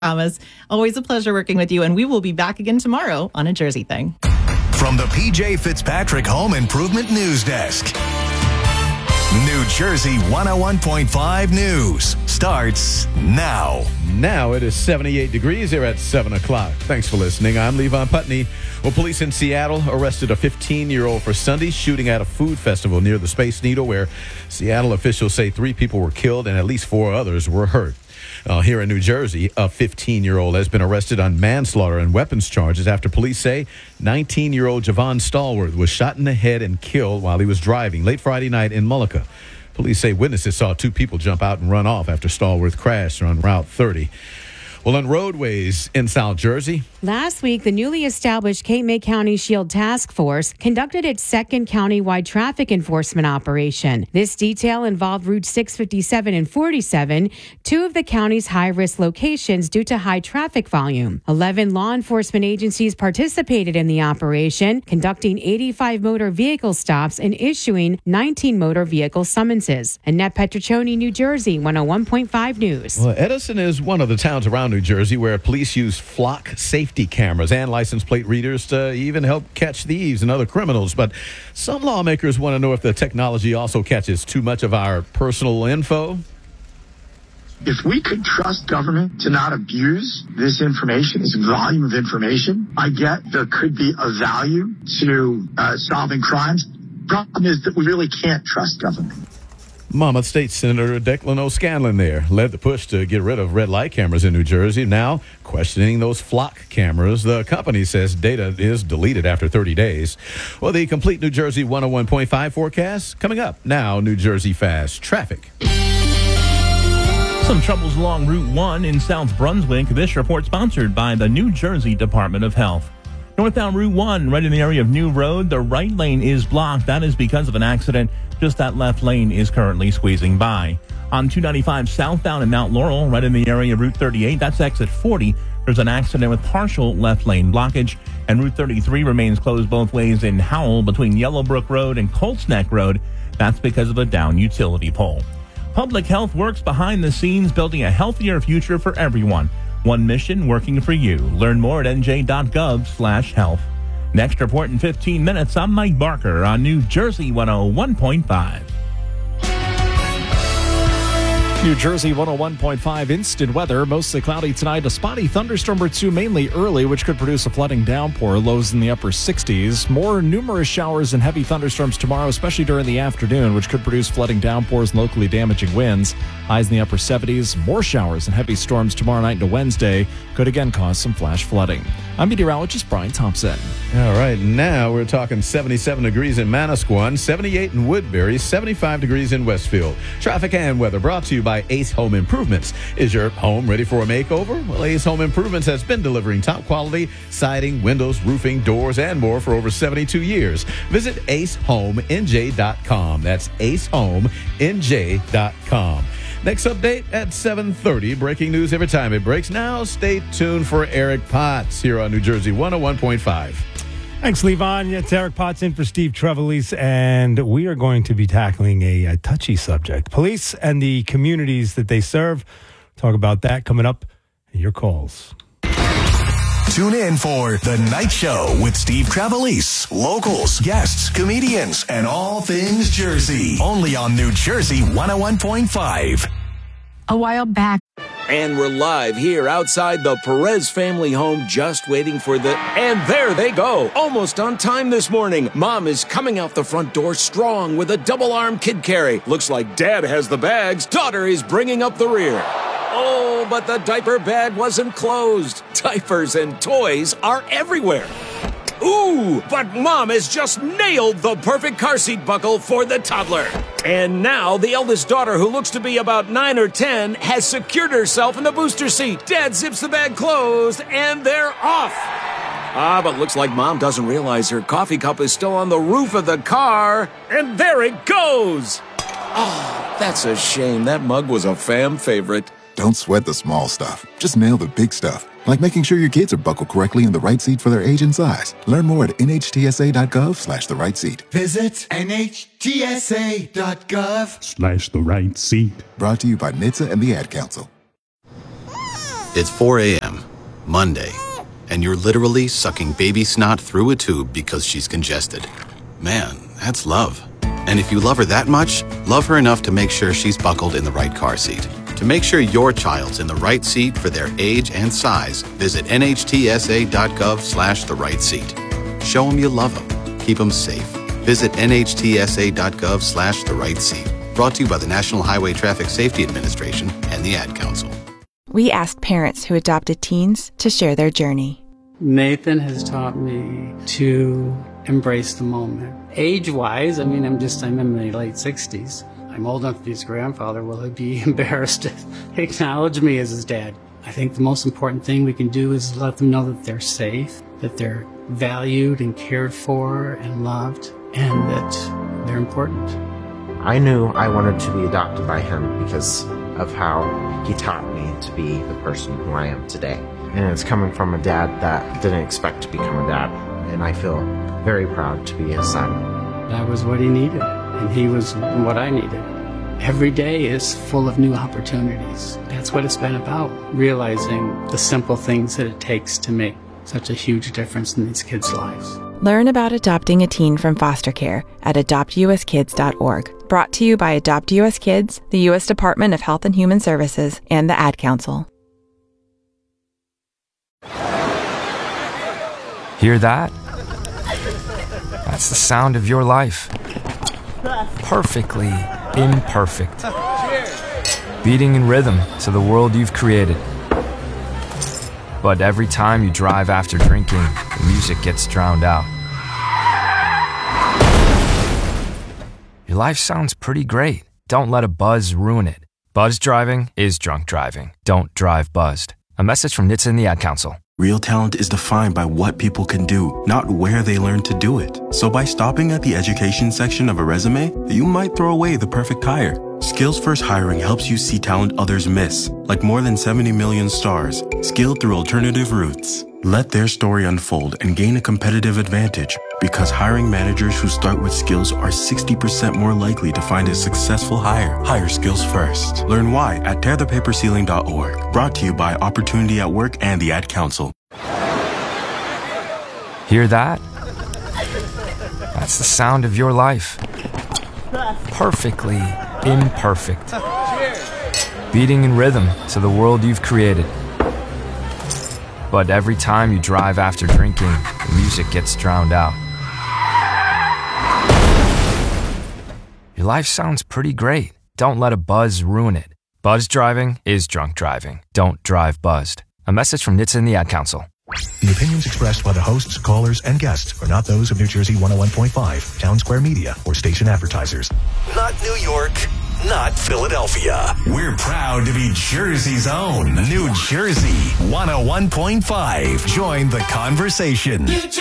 Thomas, always a pleasure working with you, and we will be back again tomorrow on A Jersey Thing. From the PJ Fitzpatrick Home Improvement News Desk, New Jersey 101.5 News starts now. Now it is 78 degrees here at 7 o'clock. Thanks for listening. I'm Levon Putney. Well, police in Seattle arrested a 15-year-old for Sunday shooting at a food festival near the Space Needle, where Seattle officials say 3 people were killed and at least 4 others were hurt. Here in New Jersey, a 15-year-old has been arrested on manslaughter and weapons charges after police say 19-year-old Javon Stallworth was shot in the head and killed while he was driving late Friday night in Mullica. Police say witnesses saw 2 people jump out and run off after Stallworth crashed on Route 30. Well, on roadways in South Jersey. Last week, the newly established Cape May County SHIELD Task Force conducted its second county-wide traffic enforcement operation. This detail involved Routes 657 and 47, 2 of the county's high-risk locations due to high traffic volume. 11 law enforcement agencies participated in the operation, conducting 85 motor vehicle stops and issuing 19 motor vehicle summonses. Annette Petriccioni, New Jersey, 101.5 News. Well, Edison is one of the towns around New Jersey where police use flock safety cameras and license plate readers to even help catch thieves and other criminals. But some lawmakers want to know if the technology also catches too much of our personal info. If we could trust government to not abuse this information, this volume of information, I get there could be a value to solving crimes. Problem is that we really can't trust government. Monmouth State Senator Declan O'Scanlan there led the push to get rid of red light cameras in New Jersey. Now questioning those flock cameras. The company says data is deleted after 30 days. Well, the complete New Jersey 101.5 forecast coming up now. New Jersey Fast Traffic. Some troubles along Route 1 in South Brunswick. This report sponsored by the New Jersey Department of Health. Northbound Route 1, right in the area of New Road, the right lane is blocked. That is because of an accident. Just that left lane is currently squeezing by. On 295 southbound in Mount Laurel, right in the area of Route 38, that's exit 40. There's an accident with partial left lane blockage. And Route 33 remains closed both ways in Howell between Yellowbrook Road and Colts Neck Road. That's because of a downed utility pole. Public Health works behind the scenes, building a healthier future for everyone. One mission working for you. Learn more at nj.gov/health. Next report in 15 minutes. I'm Mike Barker on New Jersey 101.5. New Jersey 101.5 instant weather. Mostly cloudy tonight. A spotty thunderstorm or 2 mainly early, which could produce a flooding downpour. Lows in the upper 60s. More numerous showers and heavy thunderstorms tomorrow, especially during the afternoon, which could produce flooding downpours and locally damaging winds. Highs in the upper 70s. More showers and heavy storms tomorrow night into Wednesday could again cause some flash flooding. I'm meteorologist Brian Thompson. All right, now we're talking 77 degrees in Manasquan, 78 in Woodbury, 75 degrees in Westfield. Traffic and weather brought to you by Ace Home Improvements. Is your home ready for a makeover? Well, Ace Home Improvements has been delivering top quality siding, windows, roofing, doors, and more for over 72 years. Visit acehomeng.com. That's acehomeng.com. Next update at 7:30. Breaking news every time it breaks. Now stay tuned for Eric Potts here on New Jersey 101.5. Thanks, Levon. It's Eric Potts in for Steve Trevelise, and we are going to be tackling a touchy subject. Police and the communities that they serve. Talk about that coming up in your calls. Tune in for The Night Show with Steve Trevelise. Locals, guests, comedians, and all things Jersey. Only on New Jersey 101.5. A while back. And we're live here outside the Perez family home, just waiting for And there they go, almost on time this morning. Mom is coming out the front door strong with a double-arm kid carry. Looks like Dad has the bags. Daughter is bringing up the rear. Oh, but the diaper bag wasn't closed. Diapers and toys are everywhere. Ooh, but Mom has just nailed the perfect car seat buckle for the toddler. And now the eldest daughter, who looks to be about 9 or 10, has secured herself in the booster seat. Dad zips the bag closed, and they're off. But looks like Mom doesn't realize her coffee cup is still on the roof of the car. And there it goes. Oh, that's a shame. That mug was a fam favorite. Don't sweat the small stuff. Just nail the big stuff. Like making sure your kids are buckled correctly in the right seat for their age and size. Learn more at nhtsa.gov/the right seat. Visit nhtsa.gov/ the right seat. Brought to you by NHTSA and the Ad Council. It's 4 a.m., Monday, and you're literally sucking baby snot through a tube because she's congested. Man, that's love. And if you love her that much, love her enough to make sure she's buckled in the right car seat. To make sure your child's in the right seat for their age and size, visit nhtsa.gov/the right seat. Show them you love them. Keep them safe. Visit nhtsa.gov/the right seat. Brought to you by the National Highway Traffic Safety Administration and the Ad Council. We asked parents who adopted teens to share their journey. Nathan has taught me to embrace the moment. Age-wise, I'm in my late 60s. I'm old enough to be his grandfather. Will he be embarrassed to acknowledge me as his dad? I think the most important thing we can do is let them know that they're safe, that they're valued and cared for and loved, and that they're important. I knew I wanted to be adopted by him because of how he taught me to be the person who I am today. And it's coming from a dad that didn't expect to become a dad. And I feel very proud to be his son. That was what he needed, and he was what I needed. Every day is full of new opportunities. That's what it's been about, realizing the simple things that it takes to make such a huge difference in these kids' lives. Learn about adopting a teen from foster care at adoptuskids.org. Brought to you by Adopt U.S. Kids, the U.S. Department of Health and Human Services, and the Ad Council. Hear that? That's the sound of your life. Perfectly imperfect. Beating in rhythm to the world you've created. But every time you drive after drinking, the music gets drowned out. Your life sounds pretty great. Don't let a buzz ruin it. Buzz driving is drunk driving. Don't drive buzzed. A message from NHTSA and the Ad Council. Real talent is defined by what people can do, not where they learn to do it. So by stopping at the education section of a resume, you might throw away the perfect hire. Skills First Hiring helps you see talent others miss, like more than 70 million stars, skilled through alternative routes. Let their story unfold and gain a competitive advantage, because hiring managers who start with skills are 60% more likely to find a successful hire. Hire skills first. Learn why at tearthepaperceiling.org. Brought to you by Opportunity at Work and the Ad Council. Hear that? That's the sound of your life. Perfectly imperfect. Beating in rhythm to the world you've created. But every time you drive after drinking, the music gets drowned out. Your life sounds pretty great. Don't let a buzz ruin it. Buzz driving is drunk driving. Don't drive buzzed. A message from NHTSA and the Ad Council. The opinions expressed by the hosts, callers, and guests are not those of New Jersey 101.5, Town Square Media, or station advertisers. Not New York, not Philadelphia. We're proud to be Jersey's own New Jersey 101.5. Join the conversation.